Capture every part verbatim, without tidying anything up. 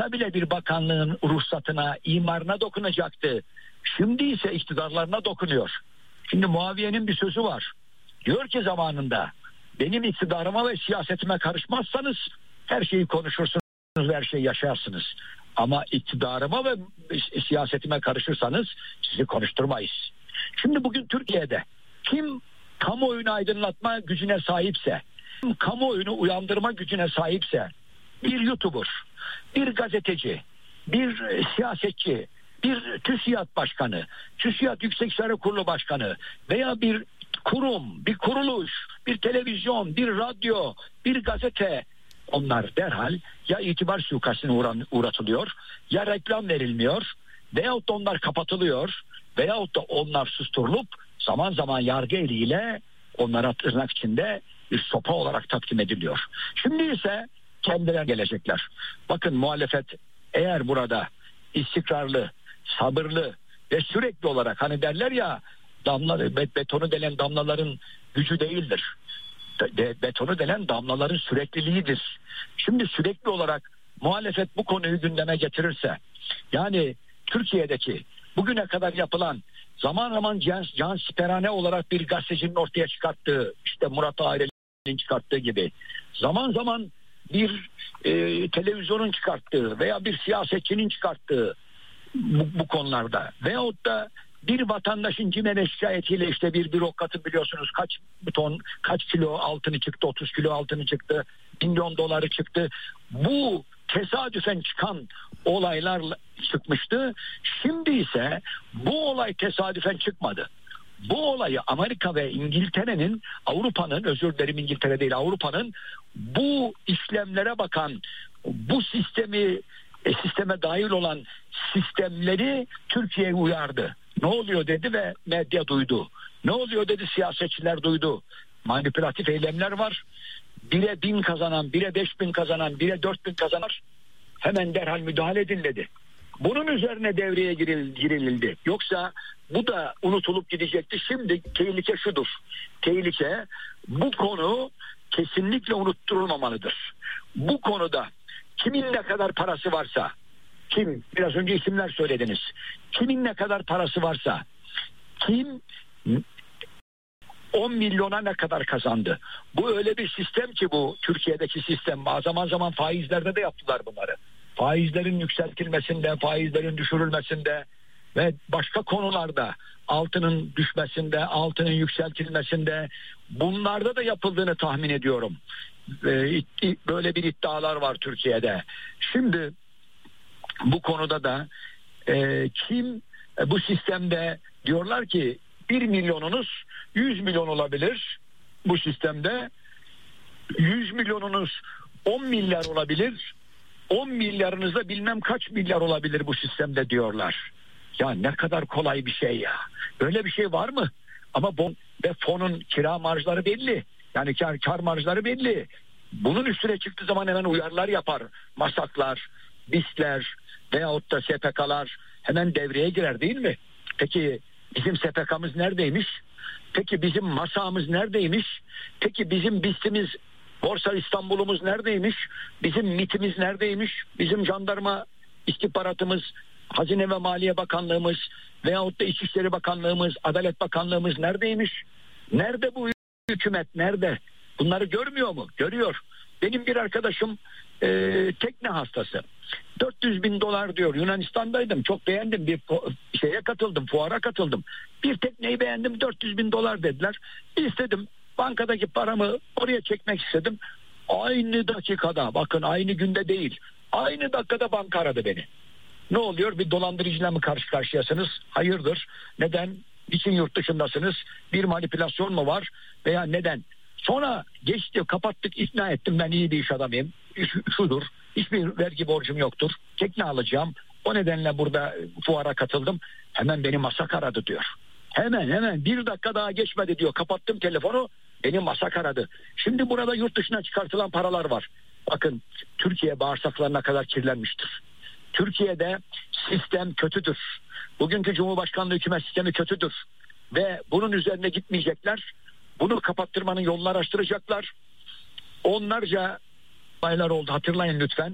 başta bile bir bakanlığın ruhsatına, imarına dokunacaktı. Şimdi ise iktidarlarına dokunuyor. Şimdi Muaviye'nin bir sözü var. Diyor ki zamanında, benim iktidarıma ve siyasetime karışmazsanız her şeyi konuşursunuz, her şeyi yaşarsınız. Ama iktidarıma ve siyasetime karışırsanız sizi konuşturmayız. Şimdi bugün Türkiye'de kim kamuoyunu aydınlatma gücüne sahipse, kim kamuoyunu uyandırma gücüne sahipse, bir YouTuber, bir gazeteci, bir siyasetçi, bir TÜSİAD başkanı, TÜSİAD Yüksek İstihbarat Kurulu başkanı veya bir kurum, bir kuruluş, bir televizyon, bir radyo, bir gazete, onlar derhal ya itibar suikastine uğratılıyor, ya reklam verilmiyor, veyahut da onlar kapatılıyor, veyahut da onlar susturulup zaman zaman yargı eliyle onlara tırnak içinde bir sopa olarak takdim ediliyor. Şimdi ise kendilerine gelecekler. Bakın muhalefet eğer burada istikrarlı, sabırlı ve sürekli olarak, hani derler ya, damla, betonu delen damlaların gücü değildir. Betonu delen damlaların sürekliliğidir. Şimdi sürekli olarak muhalefet bu konuyu gündeme getirirse, yani Türkiye'deki bugüne kadar yapılan, zaman zaman can, can siperhane olarak bir gazetecinin ortaya çıkarttığı, işte Murat Ağirel'in çıkarttığı gibi, zaman zaman bir e, televizyonun çıkarttığı veya bir siyasetçinin çıkarttığı bu, bu konularda, veyahut da bir vatandaşın cimene şikayetiyle işte bir bürokratı biliyorsunuz kaç ton, kaç kilo altını çıktı, otuz kilo altını çıktı, milyon doları çıktı. Bu tesadüfen çıkan olaylar çıkmıştı. Şimdi ise bu olay tesadüfen çıkmadı. Bu olayı Amerika ve İngiltere'nin, Avrupa'nın, özür dilerim İngiltere değil, Avrupa'nın bu işlemlere bakan, bu sistemi e, sisteme dahil olan sistemleri Türkiye'ye uyardı. Ne oluyor dedi ve medya duydu. Ne oluyor dedi, siyasetçiler duydu. Manipülatif eylemler var. Bire bin kazanan, bire beş bin kazanan, bire dört bin kazanan, hemen derhal müdahale edin dedi. Bunun üzerine devreye girildi. Yoksa bu da unutulup gidecekti. Şimdi tehlike şudur. Tehlike, bu konu kesinlikle unutturulmamalıdır. Bu konuda kimin ne kadar parası varsa, kim, biraz önce isimler söylediniz, kimin ne kadar parası varsa, kim on milyona ne kadar kazandı. Bu öyle bir sistem ki, bu Türkiye'deki sistem. Zaman zaman faizlerde de yaptılar bunları. Faizlerin yükseltilmesinde, faizlerin düşürülmesinde ve başka konularda, altının düşmesinde, altının yükseltilmesinde, bunlarda da yapıldığını tahmin ediyorum. Böyle bir iddialar var Türkiye'de. Şimdi bu konuda da e, kim e, bu sistemde diyorlar ki bir milyonunuz yüz milyon olabilir bu sistemde, yüz milyonunuz on milyar olabilir, on milyarınızda bilmem kaç milyar olabilir bu sistemde diyorlar. Ya ne kadar kolay bir şey ya. Öyle bir şey var mı? Ama bon ve fonun kira marjları belli. Yani kar, kar marjları belli. Bunun üstüne çıktığı zaman hemen uyarılar yapar. Masaklar, BİS'ler veyahut da S P K'lar hemen devreye girer değil mi? Peki bizim S P K'mız neredeymiş? Peki bizim masamız neredeymiş? Peki bizim BİS'imiz, Borsa İstanbul'umuz neredeymiş? Bizim MİT'imiz neredeymiş? Bizim jandarma istihbaratımız, Hazine ve Maliye Bakanlığımız veyahut da İçişleri Bakanlığımız, Adalet Bakanlığımız neredeymiş? Nerede bu hükümet? Nerede? Bunları görmüyor mu? Görüyor. Benim bir arkadaşım e, tekne hastası. dört yüz bin dolar diyor. Yunanistan'daydım. Çok beğendim. Bir şeye katıldım. Fuara katıldım. Bir tekneyi beğendim. dört yüz bin dolar dediler. İstedim. Bankadaki paramı oraya çekmek istedim. Aynı dakikada, bakın aynı günde değil, aynı dakikada banka aradı beni. Ne oluyor? Bir dolandırıcıyla mı karşı karşıyasınız? Hayırdır? Neden? Niçin yurt dışındasınız? Bir manipülasyon mu var? Veya neden? Sonra geçti, kapattık, ikna ettim, ben iyi bir iş adamıyım. Şudur, hiçbir vergi borcum yoktur. Tekne alacağım. O nedenle burada fuara katıldım. Hemen beni masak aradı diyor. Hemen hemen bir dakika daha geçmedi diyor. Kapattım telefonu, beni masak aradı. Şimdi burada yurt dışına çıkartılan paralar var. Bakın Türkiye bağırsaklarına kadar kirlenmiştir. Türkiye'de sistem kötüdür. Bugünkü Cumhurbaşkanlığı hükümet sistemi kötüdür. Ve bunun üzerine gitmeyecekler. Bunu kapattırmanın yolunu araştıracaklar. Onlarca olaylar oldu, hatırlayın lütfen.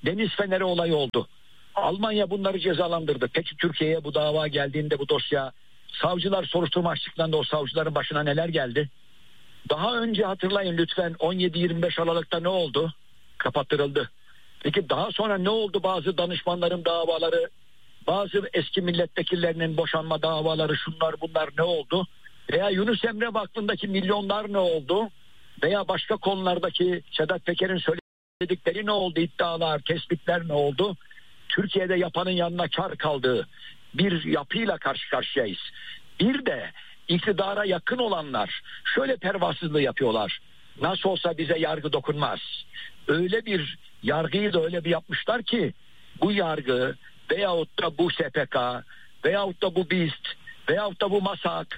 Deniz Feneri olayı oldu. Almanya bunları cezalandırdı. Peki Türkiye'ye bu dava geldiğinde bu dosya, savcılar soruşturma açtıklarında o savcıların başına neler geldi? Daha önce hatırlayın lütfen, on yedi yirmi beş Aralık'ta ne oldu? Kapattırıldı. Peki daha sonra ne oldu? Bazı danışmanların davaları, bazı eski milletvekillerinin boşanma davaları, şunlar bunlar ne oldu? Veya Yunus Emre Vakfı'ndaki milyonlar ne oldu? Veya başka konulardaki Sedat Peker'in söyledikleri ne oldu? İddialar, tespitler ne oldu? Türkiye'de yapanın yanına kar kaldığı bir yapıyla karşı karşıyayız. Bir de iktidara yakın olanlar şöyle pervasızlığı yapıyorlar. Nasıl olsa bize yargı dokunmaz. Öyle bir yargıyı da öyle bir yapmışlar ki bu yargı veyahut da bu S P K veyahut da bu BİST veyahut da bu MASAK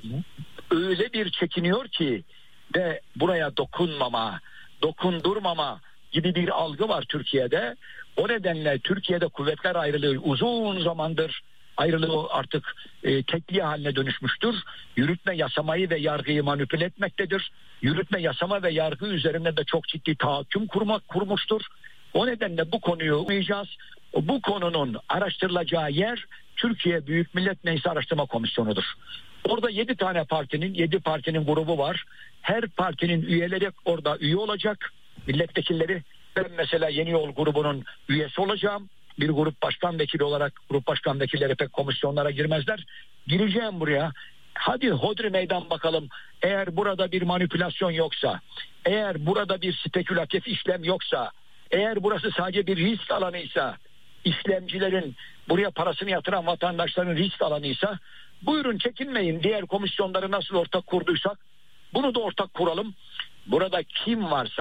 öyle bir çekiniyor ki ve buraya dokunmama, dokundurmama gibi bir algı var Türkiye'de. O nedenle Türkiye'de kuvvetler ayrılığı uzun zamandır ayrılığı artık e, tekliğe haline dönüşmüştür. Yürütme yasamayı ve yargıyı manipüle etmektedir. Yürütme yasama ve yargı üzerinde de çok ciddi tahakküm kurmak kurmuştur. O nedenle bu konuyu uyacağız. Bu konunun araştırılacağı yer Türkiye Büyük Millet Meclisi Araştırma Komisyonu'dur. Orada yedi tane partinin, yedi partinin grubu var. Her partinin üyeleri orada üye olacak. Milletvekilleri. Ben mesela Yeni Yol grubunun üyesi olacağım. Bir grup başkan vekili olarak, grup başkan vekilleri pek komisyonlara girmezler. Gireceğim buraya. Hadi hodri meydan bakalım. Eğer burada bir manipülasyon yoksa, eğer burada bir spekülatif işlem yoksa, eğer burası sadece bir risk alanıysa, işlemcilerin, buraya parasını yatıran vatandaşların risk alanıysa, buyurun çekinmeyin. Diğer komisyonları nasıl ortak kurduysak bunu da ortak kuralım. Burada kim varsa,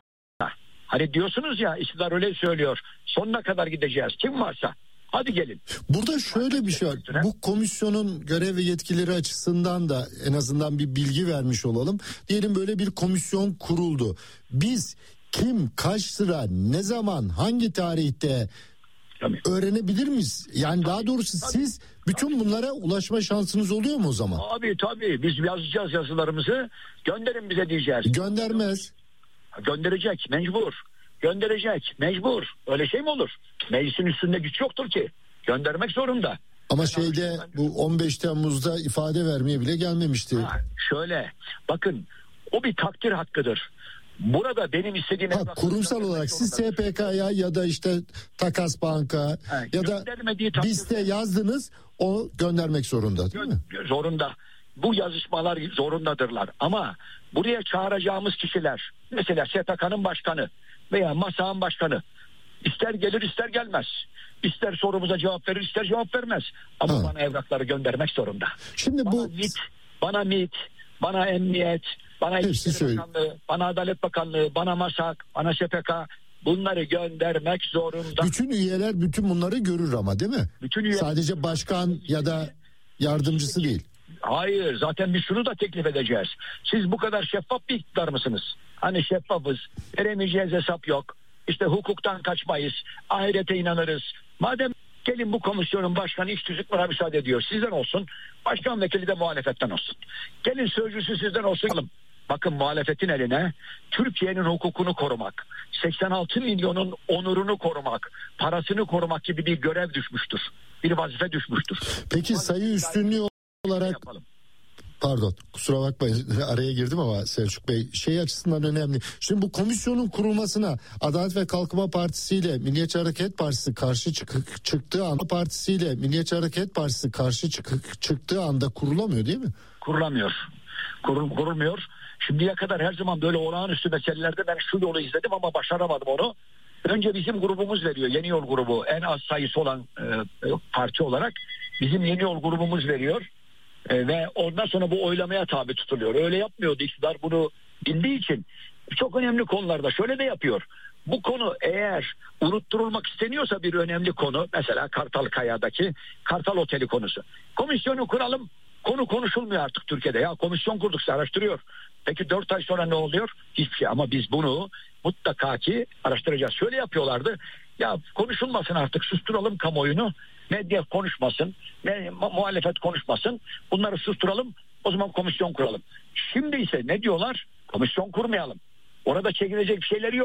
hani diyorsunuz ya, iktidar öyle söylüyor, sonuna kadar gideceğiz. Kim varsa hadi gelin. Burada şöyle bir şey var. Bu komisyonun görev ve yetkileri açısından da en azından bir bilgi vermiş olalım. Diyelim böyle bir komisyon kuruldu. Biz kim, kaç sıra, ne zaman, hangi tarihte Tabii. öğrenebilir miyiz? Yani tabii, daha doğrusu tabii, siz bütün tabii. bunlara ulaşma şansınız oluyor mu o zaman? Abi tabii biz yazacağız yazılarımızı, gönderin bize diyeceğiz. Göndermez. Gönderecek, mecbur. Gönderecek, mecbur. Öyle şey mi olur? Meclisin üstünde güç yoktur ki. Göndermek zorunda. Ama ben şeyde bu on beş Temmuz'da ifade vermeye bile gelmemişti. Ha, şöyle, bakın o bir takdir hakkıdır. Burada benim istediğim... Ha, kurumsal olarak siz S P K'ya ya da işte Takas Bank'a ha, ya da BİST'e yazdınız, o göndermek zorunda değil mi? Zorunda. Bu yazışmalar zorundadırlar. Ama buraya çağıracağımız kişiler, mesela S P K'nın başkanı veya MASAK'ın başkanı, ister gelir ister gelmez. İster sorumuza cevap verir ister cevap vermez. Ama ha. bana evrakları göndermek zorunda. Şimdi bana bu... MİT, bana MİT, bana Emniyet, bana İçişleri Bakanlığı, bana Adalet Bakanlığı, bana MASAK, bana S P K, bunları göndermek zorunda. Bütün üyeler bütün bunları görür ama değil mi? Bütün üyeler... Sadece başkan ya da yardımcısı değil. Hayır, zaten biz şunu da teklif edeceğiz. Siz bu kadar şeffaf bir iktidar mısınız? Hani şeffafız, veremeyeceğiz hesap yok. İşte hukuktan kaçmayız, ahirete inanırız. Madem gelin bu komisyonun başkanı iç tüzük buna müsaade ediyor. Sizden olsun, başkan vekili de muhalefetten olsun. Gelin sözcüsü sizden olsun. Bakın muhalefetin eline Türkiye'nin hukukunu korumak, seksen altı milyonun onurunu korumak, parasını korumak gibi bir görev düşmüştür. Bir vazife düşmüştür. Peki sayı üstünlüğü olarak... Pardon, kusura bakmayın araya girdim ama Selçuk Bey, şey açısından önemli. Şimdi bu komisyonun kurulmasına Adalet ve Kalkınma Partisi ile Milliyetçi Hareket Partisi karşı çık- çıktığı anda Partisi ile Milliyetçi Hareket Partisi karşı çık- çıktığı anda kurulamıyor değil mi? Kurulamıyor. Kurul, kurulmuyor. Şimdiye kadar her zaman böyle olağanüstü meselelerde ben şu yolu izledim ama başaramadım onu. Önce bizim grubumuz veriyor. Yeni Yol grubu, en az sayısı olan e, parti olarak bizim Yeni Yol grubumuz veriyor. E, ve ondan sonra bu oylamaya tabi tutuluyor. Öyle yapmıyordu iktidar, bunu bildiği için çok önemli konularda şöyle de yapıyor. Bu konu eğer unutturulmak isteniyorsa bir önemli konu, mesela Kartalkaya'daki Kartal Oteli konusu. Komisyonu kuralım, konu konuşulmuyor artık Türkiye'de. Ya komisyon kurduksa araştırıyor. Peki dört ay sonra ne oluyor? Hiçbir şey. Ama biz bunu mutlaka ki araştıracağız. Şöyle yapıyorlardı. Ya konuşulmasın artık, susturalım kamuoyunu. Medya konuşmasın, ne, muhalefet konuşmasın. Bunları susturalım, o zaman komisyon kuralım. Şimdi ise ne diyorlar? Komisyon kurmayalım. Orada çekilecek bir şeyleri yok.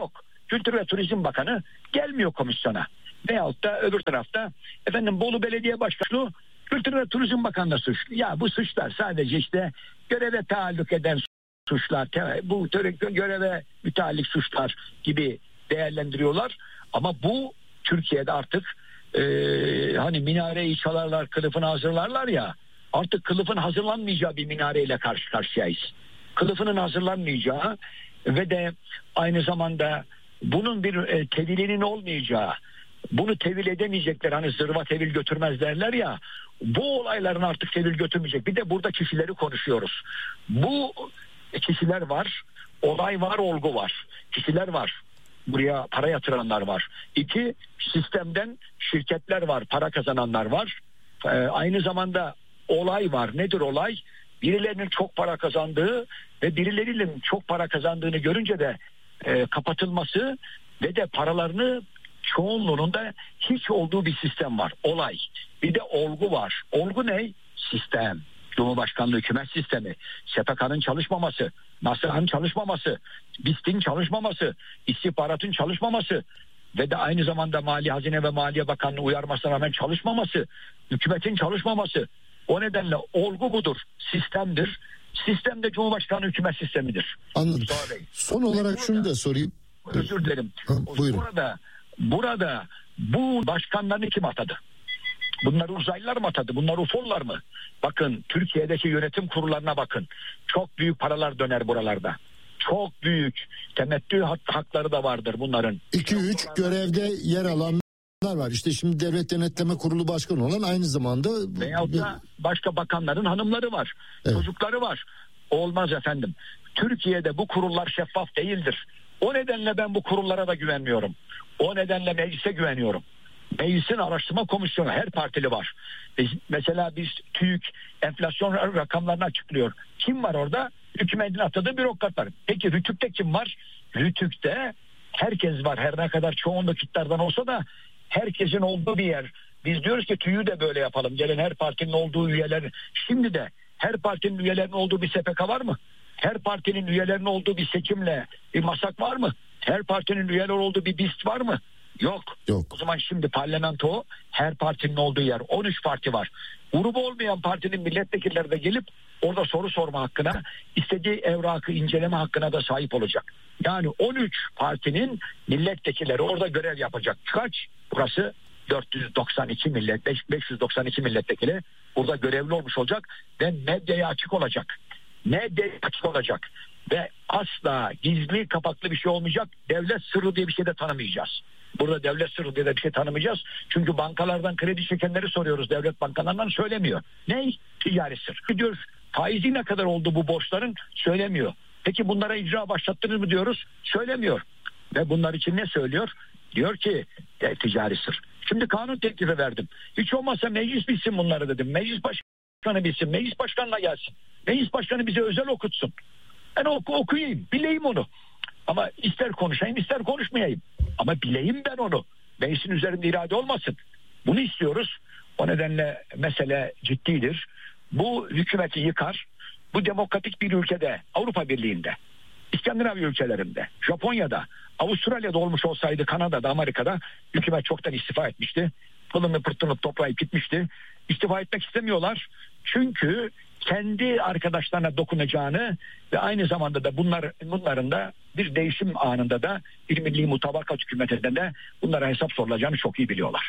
Kültür ve Turizm Bakanı gelmiyor komisyona. Veyahut da öbür tarafta efendim Bolu Belediye Başkanı Kültür ve Turizm Bakanı da suçlu. Ya bu suçlar sadece işte göreve taalluk eden suçlar, bu göreve müteallik suçlar gibi değerlendiriyorlar. Ama bu Türkiye'de artık e, hani minareyi çalarlar, kılıfını hazırlarlar ya, artık kılıfın hazırlanmayacağı bir minareyle karşı karşıyayız. Kılıfının hazırlanmayacağı ve de aynı zamanda bunun bir e, tevilinin olmayacağı, bunu tevil edemeyecekler, hani zırva tevil götürmez derler ya, bu olayların artık tevil götürmeyecek. Bir de burada kişileri konuşuyoruz. Bu kişiler var, olay var, olgu var. Kişiler var. Buraya para yatıranlar var. İki, sistemden şirketler var, para kazananlar var. Ee, aynı zamanda olay var. Nedir olay? Birilerinin çok para kazandığı ve birilerinin çok para kazandığını görünce de e, kapatılması ve de paralarını çoğunluğunun da hiç olduğu bir sistem var. Olay. Bir de olgu var. Olgu ne? Sistem. Cumhurbaşkanlığı hükümet sistemi, S P K'nın çalışmaması, NASA'nın çalışmaması, BİST'in çalışmaması, istihbaratın çalışmaması ve de aynı zamanda Mali Hazine ve Maliye Bakanlığı uyarmasına rağmen çalışmaması, hükümetin çalışmaması. O nedenle olgu budur, sistemdir. Sistem de Cumhurbaşkanlığı hükümet sistemidir. Anladım. Son olarak burada, şunu da sorayım. Özür dilerim. Ha, buyurun. Burada, burada bu başkanlarını kim atadı? Bunları uzaylılar mı atadı? Bunlar U F O'lar mı? Bakın Türkiye'deki yönetim kurullarına bakın. Çok büyük paralar döner buralarda. Çok büyük temettü hakları da vardır bunların. iki üç görevde yer alanlar var. İşte şimdi Devlet Denetleme Kurulu Başkanı olan aynı zamanda... Veyahut da başka bakanların hanımları var. Evet. Çocukları var. Olmaz efendim. Türkiye'de bu kurullar şeffaf değildir. O nedenle ben bu kurullara da güvenmiyorum. O nedenle meclise güveniyorum. Meclisin araştırma komisyonu her partili var. Biz, mesela biz TÜİK enflasyon rakamlarını açıklıyor. Kim var orada? Hükümetin atadığı bürokratlar. Peki Rütük'te kim var? Rütük'te herkes var. Her ne kadar çoğunluk kitlerden olsa da herkesin olduğu bir yer. Biz diyoruz ki TÜİK'ü de böyle yapalım. Gelin her partinin olduğu üyeler. Şimdi de her partinin üyelerinin olduğu bir S P K var mı? Her partinin üyelerinin olduğu bir seçimle bir masak var mı? Her partinin üyeler olduğu bir BİST var mı? Yok. Yok. O zaman şimdi parlamento her partinin olduğu yer. on üç parti var. Grubu olmayan partinin milletvekilleri de gelip orada soru sorma hakkına, istediği evrakı inceleme hakkına da sahip olacak. Yani on üç partinin milletvekilleri orada görev yapacak. Kaç? Burası dört yüz doksan iki millet, beş yüz doksan iki milletvekili burada görevli olmuş olacak ve medyaya açık olacak. Medyaya açık olacak ve asla gizli kapaklı bir şey olmayacak. Devlet sırrı diye bir şey de tanımayacağız. Burada devlet sırrı diye de bir şey tanımayacağız. Çünkü bankalardan kredi çekenleri soruyoruz. Devlet bankalarından söylemiyor. Ne? Ticari sır. Diyoruz faizi ne kadar oldu bu borçların? Söylemiyor. Peki bunlara icra başlattınız mı diyoruz? Söylemiyor. Ve bunlar için ne söylüyor? Diyor ki e, ticari sır. Şimdi kanun teklifi verdim. Hiç olmazsa meclis bilsin bunları dedim. Meclis başkanı bilsin. Meclis başkanına gelsin. Meclis başkanı bize özel okutsun. Ben oku, okuyayım. Bileyim onu. Ama ister konuşayım ister konuşmayayım. Ama bileyim ben onu. Meclisin üzerinde irade olmasın. Bunu istiyoruz. O nedenle mesele ciddidir. Bu hükümeti yıkar. Bu demokratik bir ülkede, Avrupa Birliği'nde, İskandinavya ülkelerinde, Japonya'da, Avustralya'da olmuş olsaydı, Kanada'da, Amerika'da hükümet çoktan istifa etmişti. Pılını pırtını toplayıp gitmişti. İstifa etmek istemiyorlar. Çünkü kendi arkadaşlarına dokunacağını ve aynı zamanda da bunlar, bunların da bir değişim anında da bir milli mutabakat hükümetinde de bunlara hesap sorulacağını çok iyi biliyorlar.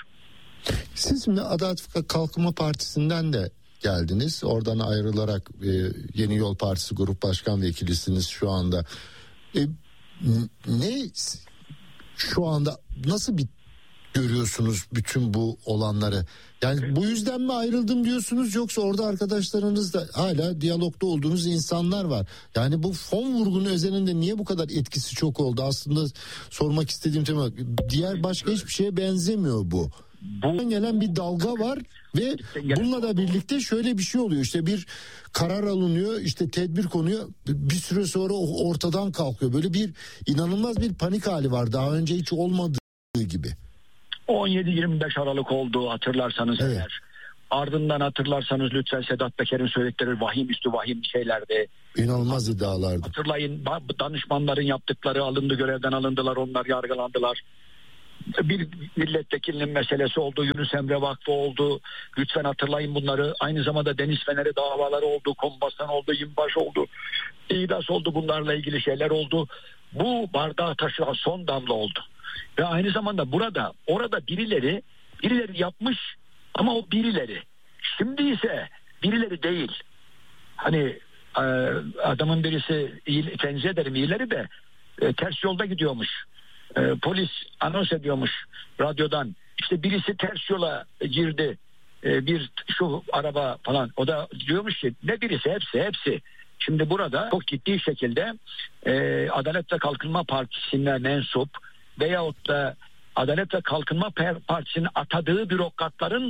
Siz şimdi Adalet ve Kalkınma Partisi'nden de geldiniz. Oradan ayrılarak e, Yeni Yol Partisi Grup Başkan Vekilisiniz şu anda. E, ne şu anda nasıl bir görüyorsunuz bütün bu olanları? Yani bu yüzden mi ayrıldım diyorsunuz, yoksa orada arkadaşlarınız da hala diyalogda olduğunuz insanlar var. Yani bu fon vurgunun üzerinde niye bu kadar etkisi çok oldu? Aslında sormak istediğim tema, diğer başka hiçbir şeye benzemiyor bu. Bu gelen bir dalga var ve bununla da birlikte şöyle bir şey oluyor. İşte bir karar alınıyor, işte tedbir konuyor, bir süre sonra ortadan kalkıyor. Böyle bir inanılmaz bir panik hali var, daha önce hiç olmadığı gibi. on yedi yirmi beş Aralık oldu hatırlarsanız, evet. Eğer Ardından hatırlarsanız lütfen Sedat Peker'in söyledikleri vahim üstü vahim şeylerdi. İnanılmaz iddialardı. Hatırlayın, danışmanların yaptıkları alındı, görevden alındılar, onlar yargılandılar. Bir milletvekilinin meselesi oldu, Yunus Emre Vakfı oldu. Lütfen hatırlayın bunları. Aynı zamanda Deniz Feneri davaları oldu, Kompasan oldu, İmbaş oldu, İdas oldu, bunlarla ilgili şeyler oldu. Bu bardağı taşıran son damla oldu. Ve aynı zamanda burada, orada birileri, birileri yapmış ama o birileri. Şimdi ise birileri değil. Hani adamın birisi, iyi, tenzih ederim iyileri de e, ters yolda gidiyormuş. E, polis anons ediyormuş radyodan. İşte birisi ters yola girdi. E, bir şu araba falan. O da diyormuş ki ne birisi, hepsi hepsi. Şimdi burada çok ciddi şekilde e, Adalet ve Kalkınma Partisi'ne mensup veyahut da Adalet ve Kalkınma Partisi'nin atadığı bürokratların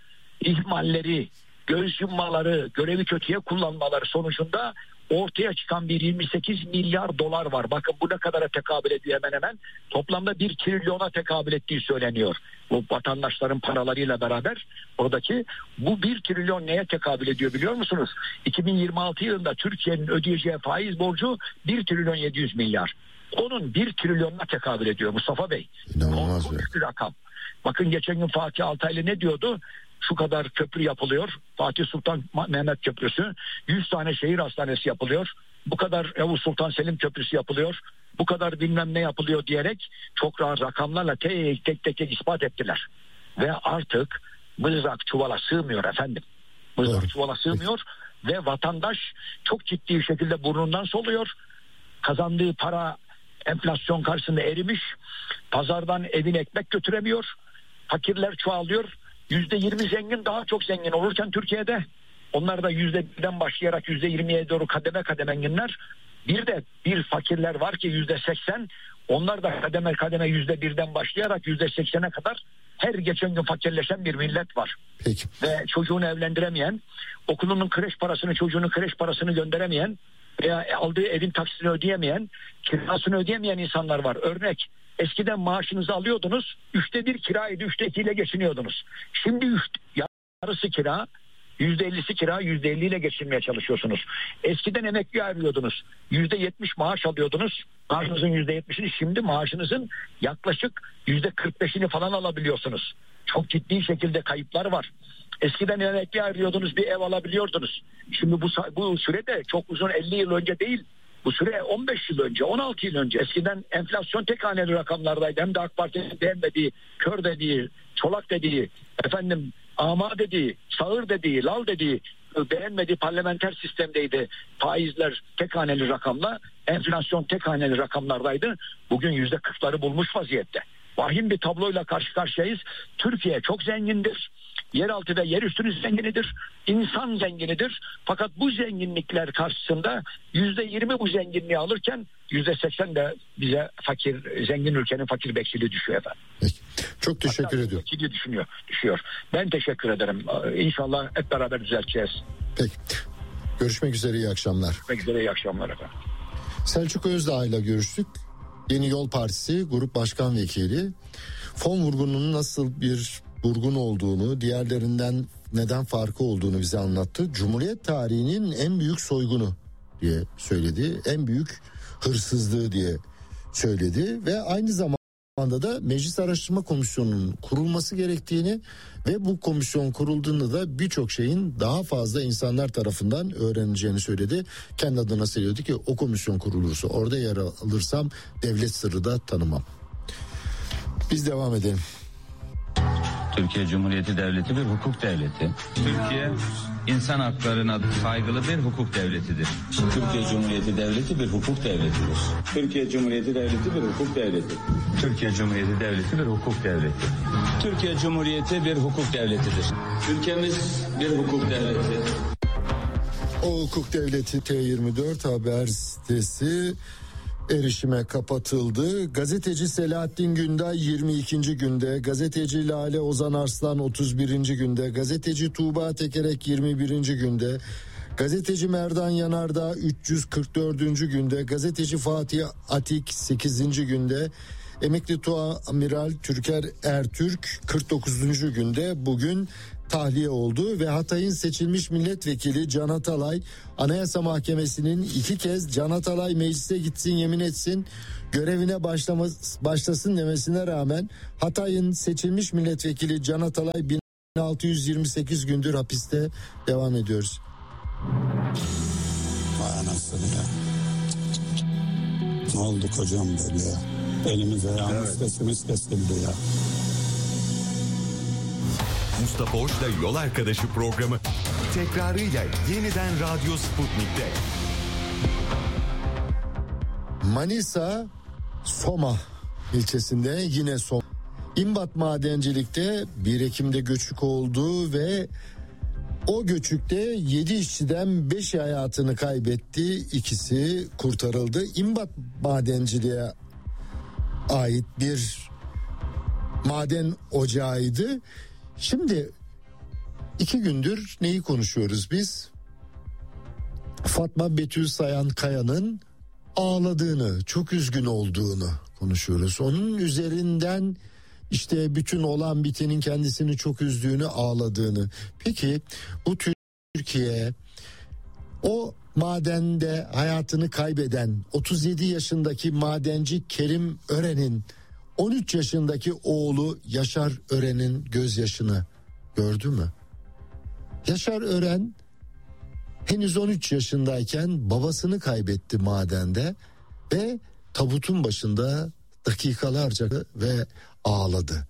ihmalleri, göz yummaları, görevi kötüye kullanmaları sonucunda ortaya çıkan bir yirmi sekiz milyar dolar var. Bakın bu ne kadara tekabül ediyor hemen hemen. Toplamda bir trilyona tekabül ettiği söyleniyor. Bu vatandaşların paralarıyla beraber oradaki bu bir trilyon neye tekabül ediyor biliyor musunuz? iki bin yirmi altı yılında Türkiye'nin ödeyeceği faiz borcu bir trilyon yedi yüz milyar. Onun bir trilyonuna tekabül ediyor Mustafa Bey. İnanılmaz bir rakam. Bakın geçen gün Fatih Altaylı ne diyordu? Şu kadar köprü yapılıyor. Fatih Sultan Mehmet Köprüsü. yüz tane şehir hastanesi yapılıyor. Bu kadar Yavuz Sultan Selim Köprüsü yapılıyor. Bu kadar bilmem ne yapılıyor diyerek çok rahat rakamlarla tek tek tek, tek ispat ettiler. Ve artık mızrak çuvala sığmıyor efendim. Mızrak evet. çuvala sığmıyor ve vatandaş çok ciddi şekilde burnundan soluyor. Kazandığı para enflasyon karşısında erimiş. Pazardan evine ekmek götüremiyor. Fakirler çoğalıyor. yüzde yirmi zengin daha çok zengin olurken Türkiye'de onlar da yüzde birden başlayarak yüzde yirmiye doğru kademe kademe zenginler. Bir de bir fakirler var ki yüzde seksen, onlar da kademe kademe yüzde birden başlayarak yüzde seksene kadar her geçen gün fakirleşen bir millet var. Peki. Ve çocuğunu evlendiremeyen, okulunun kreş parasını, çocuğunun kreş parasını gönderemeyen veya aldığı evin taksisini ödeyemeyen, kirasını ödeyemeyen insanlar var. Örnek, eskiden maaşınızı alıyordunuz, üçte bir kiraydı, üçte ikiyle geçiniyordunuz. Şimdi üç, yarısı kira, yüzde ellisi kira, yüzde elliyle geçinmeye çalışıyorsunuz. Eskiden emekli ayrılıyordunuz, yüzde yetmiş maaş alıyordunuz, maaşınızın yüzde yetmişini, şimdi maaşınızın yaklaşık yüzde kırk beşini falan alabiliyorsunuz. Çok ciddi şekilde kayıplar var. Eskiden emekli ayrılıyordunuz, bir ev alabiliyordunuz. Şimdi bu, bu sürede çok uzun, elli yıl önce değil. Bu süre on beş yıl önce, on altı yıl önce. Eskiden enflasyon tek haneli rakamlardaydı. Hem de AK Parti'nin beğenmediği, kör dediği, çolak dediği, efendim ama dediği, sağır dediği, lal dediği, beğenmediği parlamenter sistemdeydi. Faizler tek haneli rakamla, enflasyon tek haneli rakamlardaydı. Bugün yüzde kırkları bulmuş vaziyette. Vahim bir tabloyla karşı karşıyayız. Türkiye çok zengindir. Yeraltı ve yerüstü zenginidir. İnsan zenginidir. Fakat bu zenginlikler karşısında yüzde yirmi bu zenginliği alırken yüzde seksen de bize fakir, zengin ülkenin fakir bekçiliği düşüyor efendim. Peki. Çok teşekkür Hatta ediyorum. Bekçiliği düşünüyor, düşüyor. Ben teşekkür ederim. İnşallah hep beraber düzelteceğiz. Peki. Görüşmek üzere, iyi akşamlar. Görüşmek üzere, iyi akşamlar efendim. Selçuk Özdağ ile görüştük. Yeni Yol Partisi Grup Başkan Vekili. Fon vurgununun nasıl bir vurgun olduğunu, diğerlerinden neden farkı olduğunu bize anlattı. Cumhuriyet tarihinin en büyük soygunu diye söyledi. En büyük hırsızlığı diye söyledi ve aynı zamanda da Meclis Araştırma Komisyonu'nun kurulması gerektiğini ve bu komisyon kurulduğunda da birçok şeyin daha fazla insanlar tarafından öğrenileceğini söyledi. Kendi adına söyledi ki o komisyon kurulursa, orada yer alırsam devlet sırrı da tanımam. Biz devam edelim. Türkiye Cumhuriyeti Devleti bir hukuk devleti. Türkiye insan haklarına saygılı bir hukuk devletidir. Türkiye Cumhuriyeti Devleti bir hukuk devletidir. Türkiye Cumhuriyeti Devleti bir hukuk devleti. Türkiye Cumhuriyeti Devleti bir hukuk devleti. Türkiye Cumhuriyeti bir hukuk devletidir. Ülkemiz bir hukuk devleti. O hukuk devleti T yirmi dört haber sitesi erişime kapatıldı. Gazeteci Selahattin Günday yirmi ikinci günde, gazeteci Lale Ozan Arslan otuz birinci günde, gazeteci Tuğba Tekerek yirmi birinci günde, gazeteci Merdan Yanardağ üç yüz kırk dördüncü günde, gazeteci Fatih Atik sekizinci günde, Emekli Tuamiral Türker Ertürk kırk dokuzuncu günde bugün tahliye oldu ve Hatay'ın seçilmiş milletvekili Can Atalay Anayasa Mahkemesi'nin iki kez Can Atalay meclise gitsin yemin etsin görevine başlamas, başlasın demesine rağmen Hatay'ın seçilmiş milletvekili Can Atalay bin altı yüz yirmi sekiz gündür hapiste. Devam ediyoruz. Vay anasını ya. Ne olduk hocam böyle ya? Elimize ayağımız evet. Sesimiz kesildi ya. Mustafa Hoş'la Yol Arkadaşı programı tekrarıyla yeniden Radyo Sputnik'te. Manisa Soma ilçesinde yine Soma. İmbat madencilikte bir Ekim'de göçük oldu ve o göçükte yedi işçiden beşi hayatını kaybetti, ikisi kurtarıldı. İmbat madenciliğe ait bir maden ocağıydı. Şimdi iki gündür neyi konuşuyoruz biz? Fatma Betül Sayan Kaya'nın ağladığını, çok üzgün olduğunu konuşuyoruz. Onun üzerinden işte bütün olan bitenin kendisini çok üzdüğünü, ağladığını. Peki bu Türkiye o madende hayatını kaybeden otuz yedi yaşındaki madenci Kerim Ören'in on üç yaşındaki oğlu Yaşar Ören'in gözyaşını gördü mü? Yaşar Ören henüz on üç yaşındayken babasını kaybetti madende ve tabutun başında dakikalarca ve ağladı.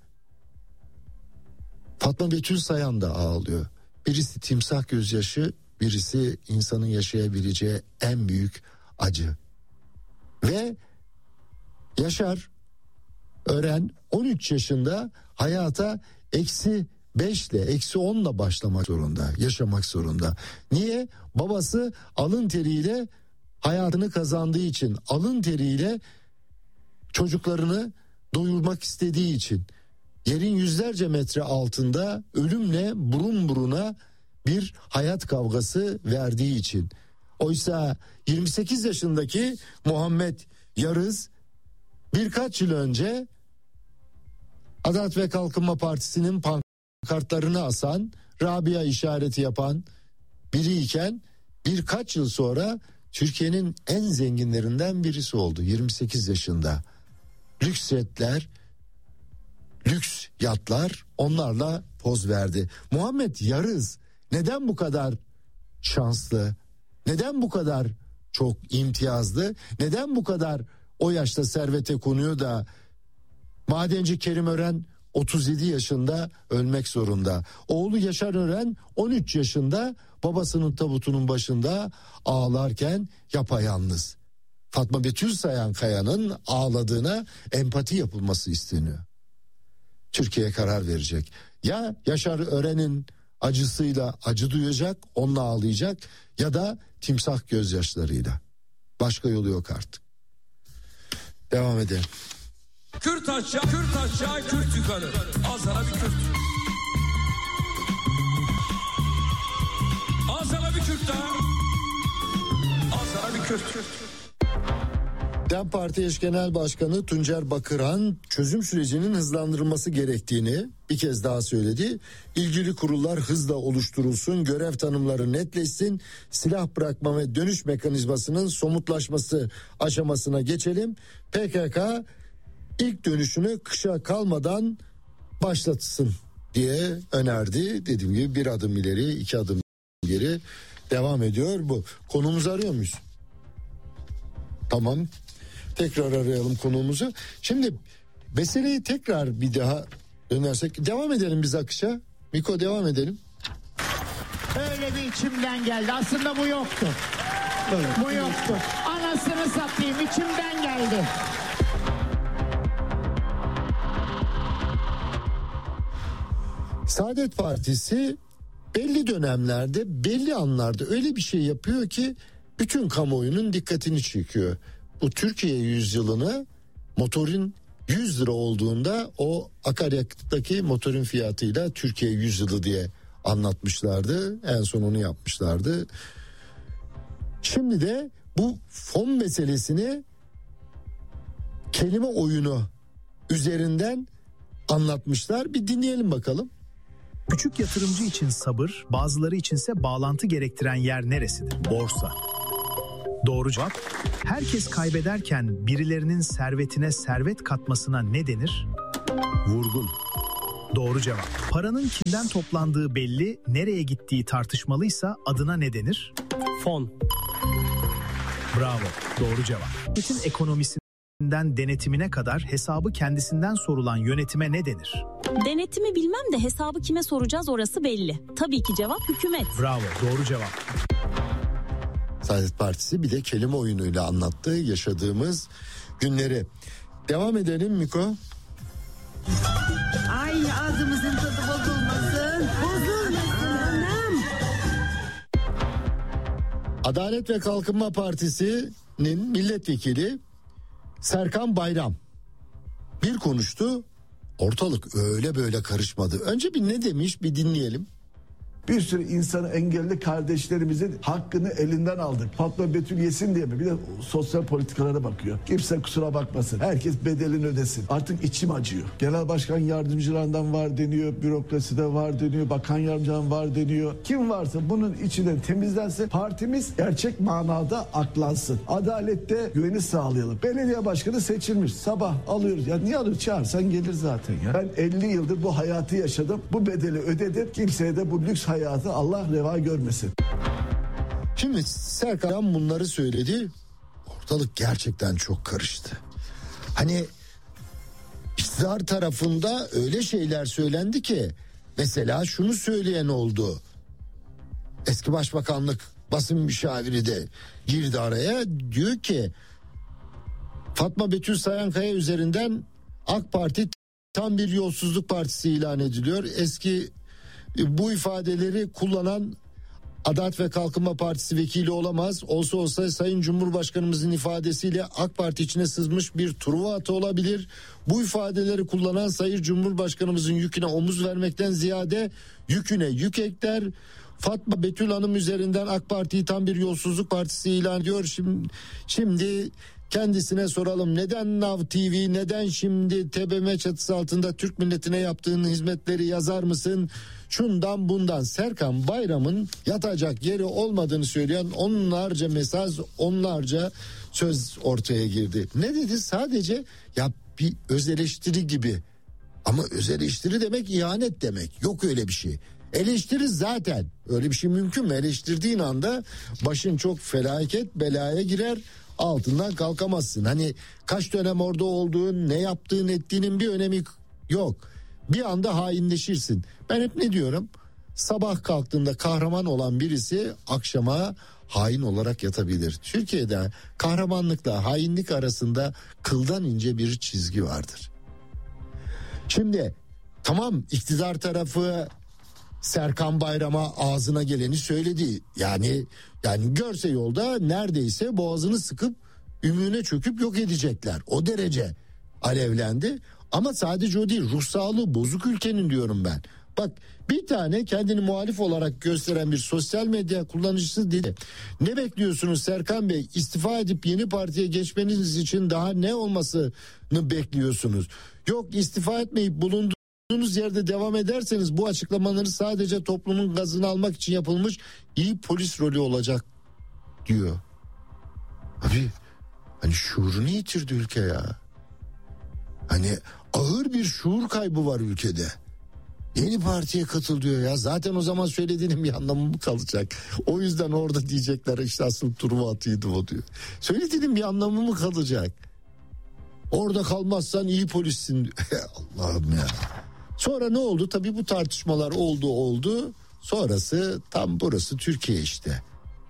Fatma Betül Sayan da ağlıyor. Birisi timsah gözyaşı, birisi insanın yaşayabileceği en büyük acı. Ve Yaşar Ören on üç yaşında hayata eksi beşle, eksi onla başlamak zorunda, yaşamak zorunda. Niye? Babası alın teriyle hayatını kazandığı için, alın teriyle çocuklarını doyurmak istediği için, yerin yüzlerce metre altında ölümle burun buruna bir hayat kavgası verdiği için. Oysa yirmi sekiz yaşındaki Muhammed Yarız birkaç yıl önce Adalet ve Kalkınma Partisi'nin pankartlarını asan, Rabia işareti yapan biriyken birkaç yıl sonra Türkiye'nin en zenginlerinden birisi oldu yirmi sekiz yaşında. Lüks jetler, lüks yatlar, onlarla poz verdi. Muhammed Yarız neden bu kadar şanslı? Neden bu kadar çok imtiyazlı? Neden bu kadar o yaşta servete konuyor da madenci Kerim Ören otuz yedi yaşında ölmek zorunda? Oğlu Yaşar Ören on üç yaşında babasının tabutunun başında ağlarken yapayalnız. Fatma Betül Sayan Kaya'nın ağladığına empati yapılması isteniyor. Türkiye karar verecek. Ya Yaşar Ören'in acısıyla acı duyacak, onunla ağlayacak, ya da timsah gözyaşlarıyla. Başka yolu yok artık. Devam edelim. Kürt aşağı, Kürt aşağı, Kürt yukarı. Al sana bir Kürt. Al sana bir Kürt daha. Al sana bir Kürt. DEM Parti Eş Genel Başkanı Tuncer Bakırhan çözüm sürecinin hızlandırılması gerektiğini bir kez daha söyledi. İlgili kurullar hızla oluşturulsun, görev tanımları netleşsin, silah bırakma ve dönüş mekanizmasının somutlaşması aşamasına geçelim. P K K ilk dönüşünü kışa kalmadan başlatsın diye önerdi. Dediğim gibi bir adım ileri, iki adım geri devam ediyor bu. Konumuzu arıyor muyuz? Tamam. Tekrar arayalım konuğumuzu. Şimdi meseleyi tekrar bir daha dönersek devam edelim biz akışa. Miko devam edelim. Öyle bir içimden geldi. Aslında bu yoktu. Evet. Bu yoktu. Anasını satayım, içimden geldi. Saadet Partisi belli dönemlerde, belli anlarda öyle bir şey yapıyor ki bütün kamuoyunun dikkatini çekiyor. Bu Türkiye yüzyılını motorun yüz lira olduğunda o akaryakıttaki motorun fiyatıyla Türkiye yüzyılı diye anlatmışlardı. En son onu yapmışlardı. Şimdi de bu fon meselesini kelime oyunu üzerinden anlatmışlar. Bir dinleyelim bakalım. Küçük yatırımcı için sabır, bazıları içinse bağlantı gerektiren yer neresidir? Borsa. Doğru cevap. Herkes kaybederken birilerinin servetine servet katmasına ne denir? Vurgun. Doğru cevap. Paranın kimden toplandığı belli, nereye gittiği tartışmalıysa adına ne denir? Fon. Bravo. Doğru cevap. Şirketin ekonomisinden denetimine kadar hesabı kendisinden sorulan yönetime ne denir? Denetimi bilmem de hesabı kime soracağız orası belli. Tabii ki cevap hükümet. Bravo. Doğru cevap. Saadet Partisi bir de kelime oyunuyla anlattı yaşadığımız günleri. Devam edelim Miko. Ay ağzımızın tadı bozulmasın. Bozulmasın anam. Adalet ve Kalkınma Partisi'nin milletvekili Serkan Bayram bir konuştu. Ortalık öyle böyle karışmadı. Önce bir ne demiş bir dinleyelim. Bir sürü insanı engelli kardeşlerimizin hakkını elinden aldık. Fatma Betül yesin diye mi? Bir de sosyal politikalara bakıyor. Kimse kusura bakmasın. Herkes bedelini ödesin. Artık içim acıyor. Genel başkan yardımcılarından var deniyor. Bürokraside var deniyor. Bakan yardımcılarından var deniyor. Kim varsa bunun içinden temizlense partimiz gerçek manada aklansın. Adalette güveni sağlayalım. Belediye başkanı seçilmiş. Sabah alıyoruz. Ya niye alıyoruz? Çağırsan gelir zaten ya. Ben elli yıldır bu hayatı yaşadım. Bu bedeli ödedim. Kimseye de bu lüks hayatı Allah reva görmesin. Şimdi Serkan bunları söyledi. Ortalık gerçekten çok karıştı. Hani iktidar tarafında öyle şeyler söylendi ki mesela şunu söyleyen oldu. Eski Başbakanlık basın müşaviri de girdi araya, diyor ki Fatma Betül Sayankaya üzerinden AK Parti tam bir yolsuzluk partisi ilan ediliyor. Eski bu ifadeleri kullanan Adalet ve Kalkınma Partisi vekili olamaz. Olsa olsa Sayın Cumhurbaşkanımızın ifadesiyle AK Parti içine sızmış bir Truva atı olabilir. Bu ifadeleri kullanan Sayın Cumhurbaşkanımızın yüküne omuz vermekten ziyade yüküne yük ekler. Fatma Betül Hanım üzerinden AK Parti'yi tam bir yolsuzluk partisi ilan ediyor. Şimdi, şimdi kendisine soralım, neden Nav T V, neden şimdi T B M M çatısı altında Türk milletine yaptığın hizmetleri yazar mısın? Şundan bundan. Serkan Bayram'ın yatacak yeri olmadığını söyleyen onlarca mesaj, onlarca söz ortaya girdi. Ne dedi? Sadece ya bir öz eleştiri gibi. Ama öz eleştiri demek ihanet demek. Yok öyle bir şey. Eleştiri zaten. Öyle bir şey mümkün mü? Eleştirdiğin anda başın çok felaket belaya girer. Altından kalkamazsın. Hani kaç dönem orada olduğun, ne yaptığın, ettiğinin bir önemi yok. Bir anda hainleşirsin. Ben hep ne diyorum? Sabah kalktığında kahraman olan birisi akşama hain olarak yatabilir. Türkiye'de kahramanlıkla hainlik arasında kıldan ince bir çizgi vardır. Şimdi tamam, iktidar tarafı Serkan Bayram'a ağzına geleni söyledi. Yani yani görse yolda neredeyse boğazını sıkıp ümüğüne çöküp yok edecekler. O derece alevlendi. Ama sadece o değil, ruh sağlığı bozuk ülkenin diyorum ben. Bak, bir tane kendini muhalif olarak gösteren bir sosyal medya kullanıcısı dedi. Ne bekliyorsunuz Serkan Bey? İstifa edip yeni partiye geçmeniz için daha ne olmasını bekliyorsunuz? Yok, istifa etmeyip bulunduğunuz yerde devam ederseniz bu açıklamaları sadece toplumun gazını almak için yapılmış iyi polis rolü olacak diyor. Abi hani şuurunu yitirdi ülke ya. Hani ağır bir şuur kaybı var ülkede. Yeni partiye katıl diyor ya. Zaten o zaman söylediğinin bir anlamı mı kalacak? O yüzden orada diyecekler işte asıl Truva atıydı o diyor. Söylediğinin bir anlamı mı kalacak? Orada kalmazsan iyi polissin. Allah'ım ya. Sonra ne oldu? Tabii bu tartışmalar oldu oldu. Sonrası tam burası Türkiye işte.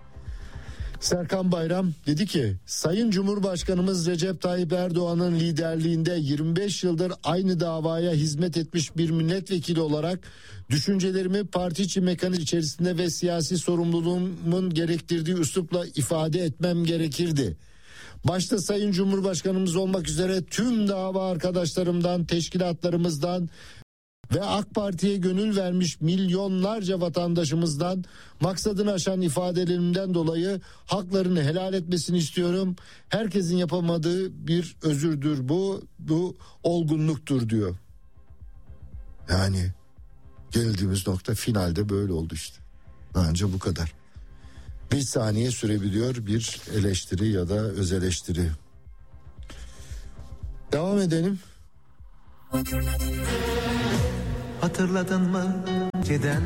Serkan Bayram dedi ki, Sayın Cumhurbaşkanımız Recep Tayyip Erdoğan'ın liderliğinde yirmi beş yıldır aynı davaya hizmet etmiş bir milletvekili olarak düşüncelerimi parti içi mekanizma içerisinde ve siyasi sorumluluğumun gerektirdiği üslupla ifade etmem gerekirdi. Başta Sayın Cumhurbaşkanımız olmak üzere tüm dava arkadaşlarımdan, teşkilatlarımızdan ve AK Parti'ye gönül vermiş milyonlarca vatandaşımızdan maksadını aşan ifadelerimden dolayı haklarını helal etmesini istiyorum. Herkesin yapamadığı bir özürdür bu, bu olgunluktur diyor. Yani geldiğimiz nokta finalde böyle oldu işte. Bence bu kadar. Bir saniye sürebiliyor bir eleştiri ya da öz eleştiri. Devam edelim. Hatırladın mı giden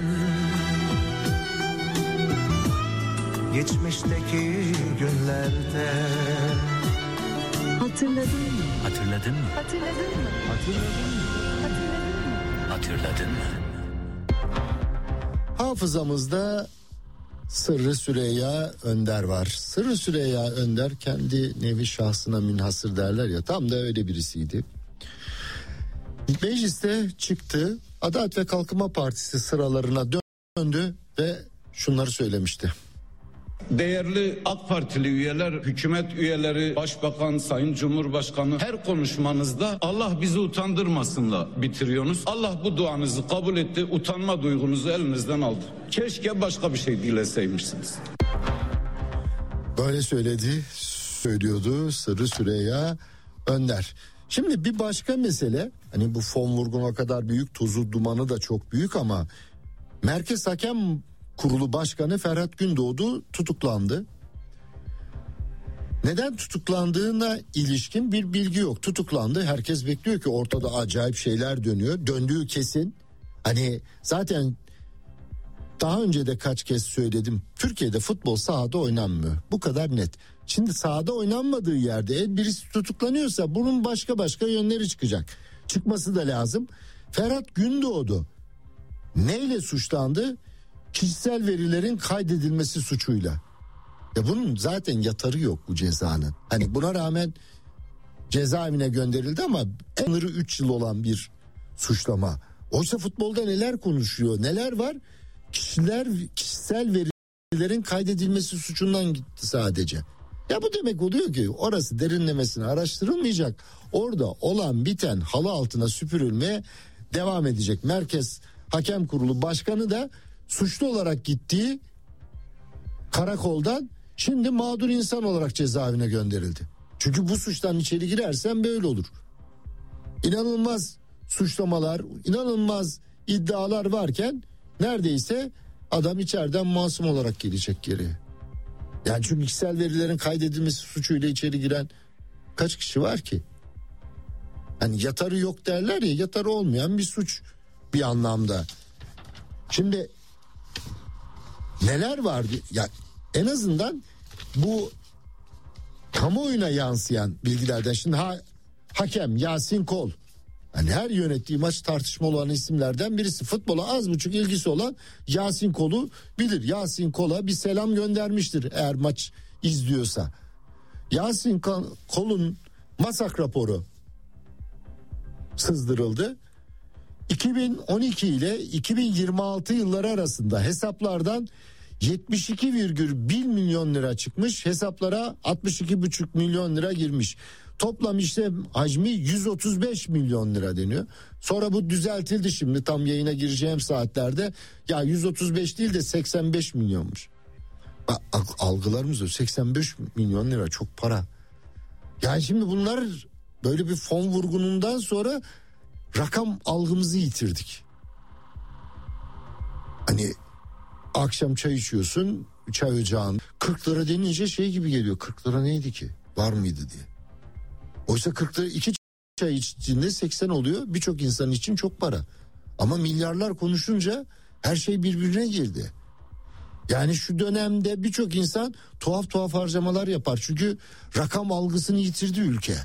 geçmişteki günlerde? Hatırladın mı? Hatırladın mı? Hatırladın mı? Hatırladın mı? Hatırladın mı? Hafızamızda Sırrı Süreyya Önder var. Sırrı Süreyya Önder kendi nevi şahsına münhasır derler ya, tam da öyle birisiydi. Mecliste çıktı, Adalet ve Kalkınma Partisi sıralarına döndü ve şunları söylemişti. Değerli AK Partili üyeler, hükümet üyeleri, başbakan, sayın cumhurbaşkanı, her konuşmanızda Allah bizi utandırmasınla bitiriyorsunuz. Allah bu duanızı kabul etti, utanma duygunuzu elinizden aldı. Keşke başka bir şey dileseymişsiniz. Böyle söyledi, söylüyordu Sırrı Süreyya Önder. Şimdi bir başka mesele, hani bu fon vurguna kadar büyük, tozu dumanı da çok büyük ama Merkez Hakem Kurulu Başkanı Ferhat Gündoğdu tutuklandı. Neden tutuklandığına ilişkin bir bilgi yok. Tutuklandı. Herkes bekliyor ki ortada acayip şeyler dönüyor. Döndüğü kesin. Hani zaten daha önce de kaç kez söyledim. Türkiye'de futbol sahada oynanmıyor. Bu kadar net. Şimdi sahada oynanmadığı yerde birisi tutuklanıyorsa bunun başka başka yönleri çıkacak. Çıkması da lazım. Ferhat Gündoğdu neyle suçlandı? Kişisel verilerin kaydedilmesi suçuyla. Ya bunun zaten yatarı yok bu cezanın. Hani buna rağmen cezaevine gönderildi ama sınırı üç yıl olan bir suçlama. Oysa futbolda neler konuşuyor, neler var? Kişiler, kişisel verilerin kaydedilmesi suçundan gitti sadece. Ya bu demek oluyor ki orası derinlemesine araştırılmayacak. Orada olan biten halı altına süpürülmeye devam edecek. Merkez Hakem Kurulu Başkanı da suçlu olarak gittiği karakoldan şimdi mağdur insan olarak cezaevine gönderildi. Çünkü bu suçtan içeri girersen böyle olur. İnanılmaz suçlamalar, inanılmaz iddialar varken neredeyse adam içeriden masum olarak gelecek geriye. Yani çünkü kişisel verilerin kaydedilmesi suçuyla içeri giren kaç kişi var ki? Hani yatarı yok derler ya, yatarı olmayan bir suç bir anlamda. Şimdi neler vardı? Ya en azından bu kamuoyuna yansıyan bilgilerden şimdi ha, hakem Yasin Kol. Hani her yönettiği maç tartışmalı olan isimlerden birisi. Futbola az buçuk ilgisi olan Yasin Kol'u bilir. Yasin Kol'a bir selam göndermiştir eğer maç izliyorsa. Yasin Kol'un masak raporu sızdırıldı. iki bin on iki ile iki bin yirmi altı yılları arasında hesaplardan yetmiş iki virgül bir milyon lira çıkmış, hesaplara altmış iki buçuk milyon lira girmiş. Toplam işlem hacmi yüz otuz beş milyon lira deniyor. Sonra bu düzeltildi, şimdi tam yayına gireceğim saatlerde. Ya yüz otuz beş değil de seksen beş milyonmuş. Algılarımız o, seksen beş milyon lira çok para. Yani şimdi bunlar böyle bir fon vurgunundan sonra rakam algımızı yitirdik. Hani akşam çay içiyorsun, çay ocağın kırk lira denince şey gibi geliyor, kırk lira neydi ki, var mıydı diye. Oysa kırk lira iki çay içtiğinde seksen oluyor, birçok insan için çok para. Ama milyarlar konuşunca her şey birbirine girdi. Yani şu dönemde birçok insan tuhaf tuhaf harcamalar yapar. Çünkü rakam algısını yitirdi ülke.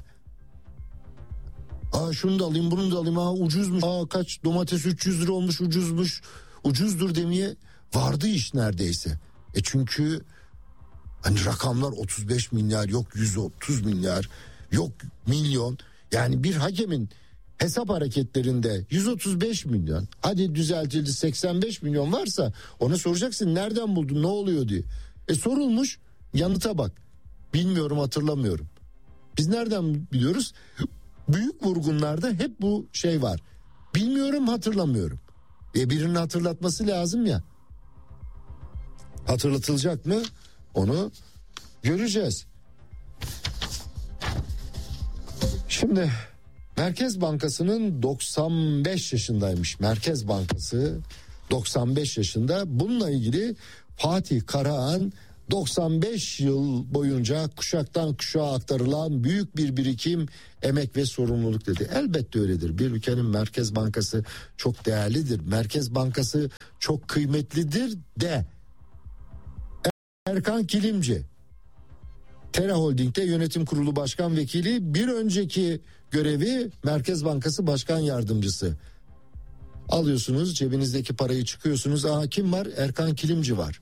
Aa şunu da alayım, bunu da alayım, aa ucuzmuş, aa kaç domates üç yüz lira olmuş, ucuzmuş, ucuzdur demeye vardı iş neredeyse. E çünkü hani rakamlar otuz beş milyar, yok yüz otuz milyar, yok milyon. Yani bir hakemin hesap hareketlerinde yüz otuz beş milyon, hadi düzeltildi seksen beş milyon varsa ona soracaksın nereden buldun, ne oluyor diye. E sorulmuş, yanıta bak. Bilmiyorum, hatırlamıyorum. Biz nereden biliyoruz? Büyük vurgunlarda hep bu şey var. Bilmiyorum, hatırlamıyorum. E birinin hatırlatması lazım ya. Hatırlatılacak mı? Onu göreceğiz. Şimdi Merkez Bankası'nın doksan beş yaşındaymış. Merkez Bankası doksan beş yaşında. Bununla ilgili Fatih Karahan doksan beş yıl boyunca kuşaktan kuşağa aktarılan büyük bir birikim, emek ve sorumluluk dedi. Elbette öyledir. Bir ülkenin Merkez Bankası çok değerlidir. Merkez Bankası çok kıymetlidir de. Erkan Kilimci, Tera Holding'de yönetim kurulu başkan vekili, bir önceki görevi Merkez Bankası Başkan Yardımcısı. Alıyorsunuz cebinizdeki parayı, çıkıyorsunuz. Aa, kim var? Erkan Kilimci var.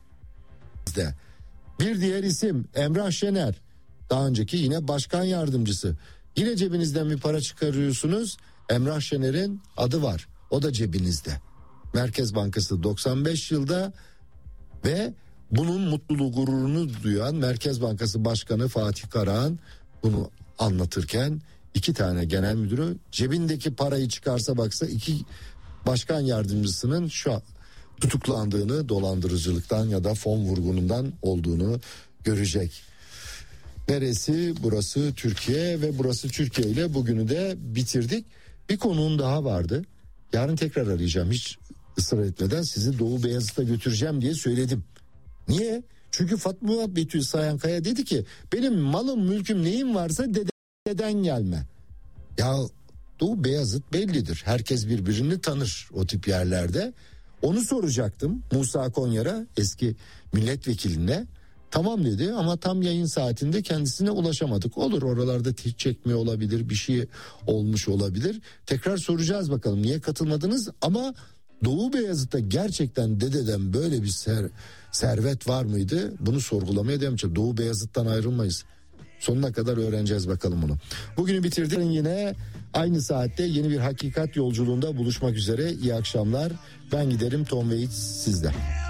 Bir diğer isim Emrah Şener, daha önceki yine başkan yardımcısı. Yine cebinizden bir para çıkarıyorsunuz, Emrah Şener'in adı var, o da cebinizde. Merkez Bankası doksan beş yılda ve bunun mutluluğu, gururunu duyan Merkez Bankası Başkanı Fatih Karahan bunu anlatırken iki tane genel müdürü cebindeki parayı çıkarsa baksa iki başkan yardımcısının şu an tutuklandığını, dolandırıcılıktan ya da fon vurgunundan olduğunu görecek. Neresi? Burası Türkiye ve burası Türkiye ile bugünü de bitirdik. Bir konuğum daha vardı. Yarın tekrar arayacağım. Hiç ısrar etmeden sizi Doğu Beyazıt'a götüreceğim diye söyledim. Niye? Çünkü Fatma Betül Sayankaya dedi ki benim malım mülküm neyim varsa dededen gelme. Ya Doğu Beyazıt bellidir. Herkes birbirini tanır o tip yerlerde. Onu soracaktım Musa Konyar'a, eski milletvekiline. Tamam dedi ama tam yayın saatinde kendisine ulaşamadık. Olur, oralarda hiç çekmiyor olabilir, bir şey olmuş olabilir. Tekrar soracağız bakalım niye katılmadınız, ama Doğu Beyazıt'ta gerçekten dededen böyle bir ser, servet var mıydı? Bunu sorgulamaya devam edeceğiz. Doğu Beyazıt'tan ayrılmayız. Sonuna kadar öğreneceğiz bakalım bunu. Bugünü bitirdik. Yine aynı saatte yeni bir hakikat yolculuğunda buluşmak üzere. İyi akşamlar. Ben giderim, Tom Waits sizde.